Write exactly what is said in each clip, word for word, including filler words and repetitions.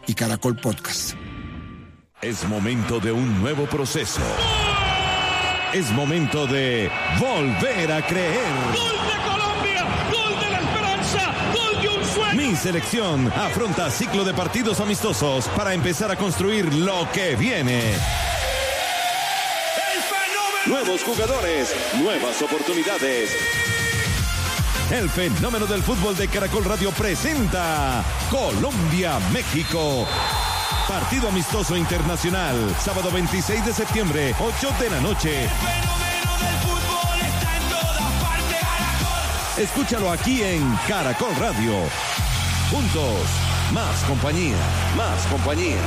y Caracol Podcast. Es momento de un nuevo proceso. Es momento de volver a creer. ¡Gol de Colombia! ¡Gol de la esperanza! ¡Gol de un sueño! Mi selección afronta ciclo de partidos amistosos para empezar a construir lo que viene. Nuevos jugadores, nuevas oportunidades. El fenómeno del fútbol de Caracol Radio presenta Colombia-México. Partido amistoso internacional, sábado veintiséis de septiembre, ocho de la noche. El fenómeno del fútbol está en todas partes, Caracol. Escúchalo aquí en Caracol Radio. Juntos, más compañía, más compañía.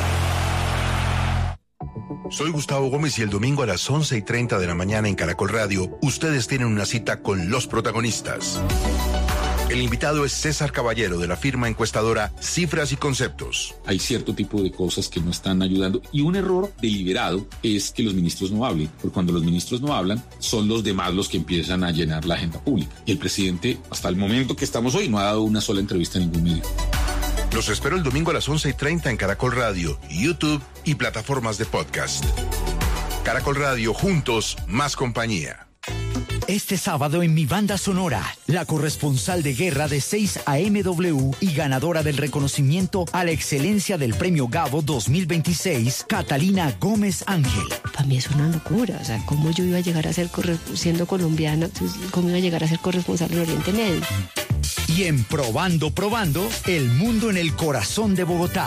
Soy Gustavo Gómez y el domingo a las once y treinta de la mañana en Caracol Radio, ustedes tienen una cita con los protagonistas. El invitado es César Caballero, de la firma encuestadora Cifras y Conceptos. Hay cierto tipo de cosas que no están ayudando y un error deliberado es que los ministros no hablen, porque cuando los ministros no hablan, son los demás los que empiezan a llenar la agenda pública. Y el presidente, hasta el momento que estamos hoy, no ha dado una sola entrevista a ningún medio. Los espero el domingo a las once y treinta en Caracol Radio, YouTube y plataformas de podcast. Caracol Radio, juntos, más compañía. Este sábado en Mi Banda Sonora, la corresponsal de guerra de seis A M W y ganadora del reconocimiento a la excelencia del Premio Gabo dos mil veintiséis, Catalina Gómez Ángel. Para mí es una locura, o sea, ¿cómo yo iba a llegar a ser, siendo colombiana, cómo iba a llegar a ser corresponsal en Oriente Medio? Y en Probando, Probando, el mundo en el corazón de Bogotá.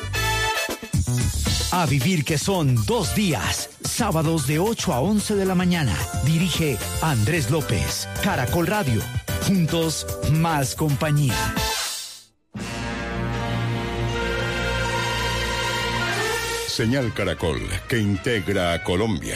A vivir que son dos días, sábados de ocho a once de la mañana. Dirige Andrés López, Caracol Radio. Juntos, más compañía. Señal Caracol, que integra a Colombia.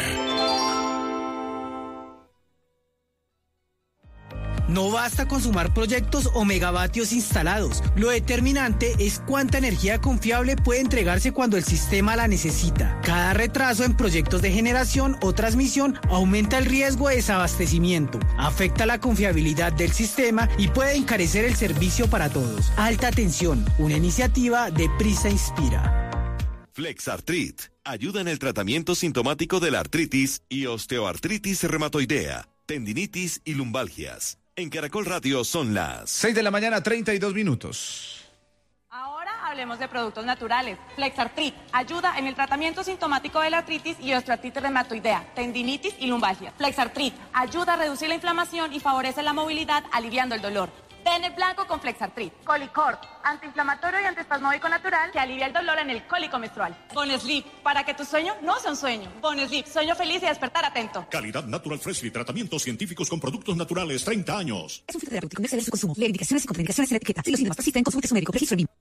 No basta con sumar proyectos o megavatios instalados. Lo determinante es cuánta energía confiable puede entregarse cuando el sistema la necesita. Cada retraso en proyectos de generación o transmisión aumenta el riesgo de desabastecimiento, afecta la confiabilidad del sistema y puede encarecer el servicio para todos. Alta tensión, una iniciativa de Prisa Inspira. Flexartrit ayuda en el tratamiento sintomático de la artritis y osteoartritis reumatoidea, tendinitis y lumbalgias. En Caracol Radio son las seis de la mañana, treinta y dos minutos. Ahora hablemos de productos naturales. Flexartrit ayuda en el tratamiento sintomático de la artritis y osteoartritis reumatoidea, tendinitis y lumbalgia. Flexartrit ayuda a reducir la inflamación y favorece la movilidad, aliviando el dolor. Ten el blanco con Flexartrit. Colicort, antiinflamatorio y antiespasmódico natural que alivia el dolor en el cólico menstrual. Bonesleep, para que tu sueño no sea un sueño. Bonesleep, sueño feliz y despertar atento. Calidad Natural Freshly, tratamientos científicos con productos naturales, treinta años. Es un filtro terapéutico, no excede su consumo. Lee indicaciones y contraindicaciones en la etiqueta. Si los síntomas persisten, consulte a su médico. Registro en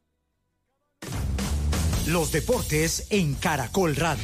Los deportes en Caracol Radio.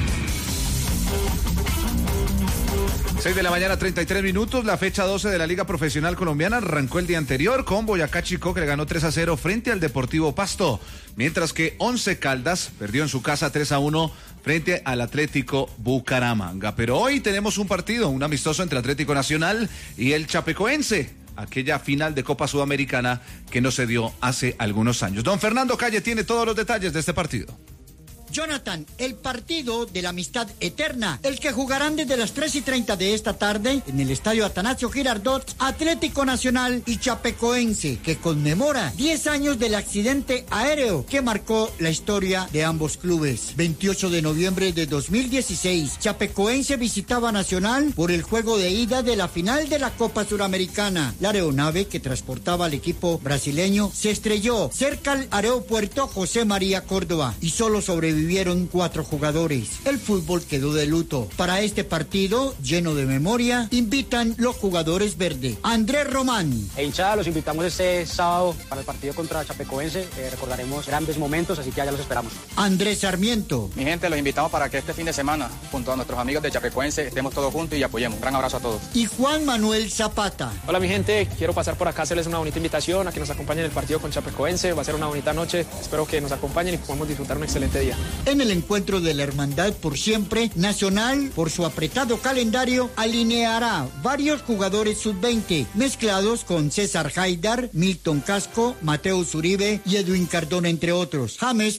seis de la mañana, treinta y tres minutos. La fecha doce de la Liga Profesional Colombiana arrancó el día anterior con Boyacá Chicó, que le ganó tres a cero frente al Deportivo Pasto, mientras que Once Caldas perdió en su casa tres a uno frente al Atlético Bucaramanga. Pero hoy tenemos un partido, un amistoso entre Atlético Nacional y el Chapecoense, aquella final de Copa Sudamericana que no se dio hace algunos años. Don Fernando Calle tiene todos los detalles de este partido. Jonathan, el partido de la amistad eterna, el que jugarán desde las tres y treinta de esta tarde en el estadio Atanasio Girardot, Atlético Nacional y Chapecoense, que conmemora diez años del accidente aéreo que marcó la historia de ambos clubes. veintiocho de noviembre de dos mil dieciséis, Chapecoense visitaba Nacional por el juego de ida de la final de la Copa Suramericana. La aeronave que transportaba al equipo brasileño se estrelló cerca al aeropuerto José María Córdoba y solo sobrevivieron cuatro jugadores. El fútbol quedó de luto. Para este partido, lleno de memoria, invitan los jugadores verde. Andrés Román. E hinchada, los invitamos este sábado para el partido contra Chapecoense. Eh, recordaremos grandes momentos, así que allá los esperamos. Andrés Sarmiento. Mi gente, los invitamos para que este fin de semana, junto a nuestros amigos de Chapecoense, estemos todos juntos y apoyemos. Un gran abrazo a todos. Y Juan Manuel Zapata. Hola mi gente, quiero pasar por acá, hacerles una bonita invitación a que nos acompañen en el partido con Chapecoense. Va a ser una bonita noche. Espero que nos acompañen y podamos disfrutar un excelente día. En el encuentro de la hermandad por siempre, Nacional, por su apretado calendario, alineará varios jugadores sub veinte, mezclados con César Haidar, Milton Casco, Mateo Uribe y Edwin Cardona, entre otros. James